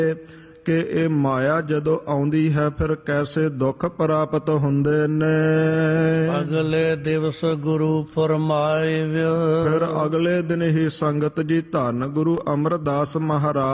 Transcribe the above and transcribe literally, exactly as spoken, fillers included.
ਕਿ ਇਹ ਮਾਇਆ ਜਦੋਂ ਆਉਂਦੀ ਹੈ ਫਿਰ ਕੈਸੇ ਦੁੱਖ ਪ੍ਰਾਪਤ ਹੁੰਦੇ ਨੇ। ਅਗਲੇ ਦਿਵਸ ਗੁਰੂ ਫਰਮਾਏ, ਫਿਰ ਅਗਲੇ ਦਿਨ ਹੀ ਸੰਗਤ ਜੀ ਧੰਨ ਗੁਰੂ ਅਮਰਦਾਸ ਮਹਾਰਾਜ